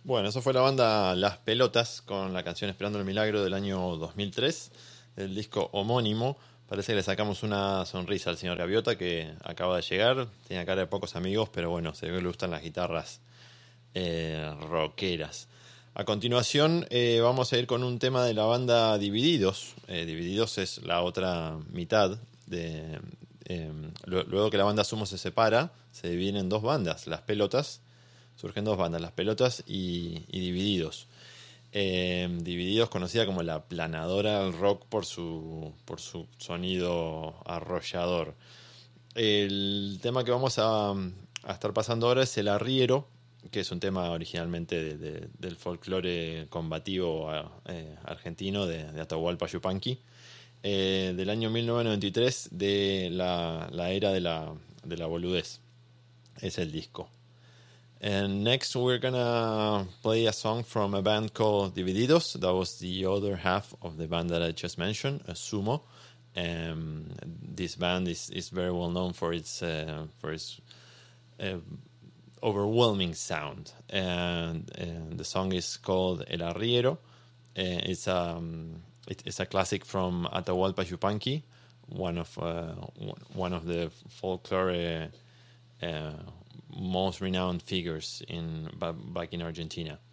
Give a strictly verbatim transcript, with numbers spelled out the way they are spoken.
Bueno, eso fue la banda Las Pelotas con la canción Esperando el Milagro del año dos mil tres, del disco homónimo. Parece que le sacamos una sonrisa al señor Gaviota que acaba de llegar. Tenía cara de pocos amigos, pero bueno, se ve que le gustan las guitarras eh, rockeras. A continuación eh, vamos a ir con un tema de la banda Divididos. Eh, Divididos es la otra mitad de... eh, luego que la banda Sumo se separa, se dividen en dos bandas, Las Pelotas. Surgen dos bandas, Las Pelotas y, y Divididos. Eh, Divididos, conocida como la planadora del rock por su, por su sonido arrollador. El tema que vamos a, a estar pasando ahora es El Arriero, que es un tema originalmente de, de, del folclore combativo eh, argentino de, de Atahualpa Yupanqui, eh, del año mil novecientos noventa y tres, de la, la era de la, de la boludez. Es el disco. And next we're gonna play a song from a band called Divididos. That was the other half of the band that I just mentioned, uh, Sumo. Um, this band is, is very well known for its uh, for its uh, overwhelming sound, and, and the song is called El Arriero. Uh, it's um it, it's a classic from Atahualpa Yupanqui, one of uh, one of the folklore uh, most renowned figures in back in Argentina.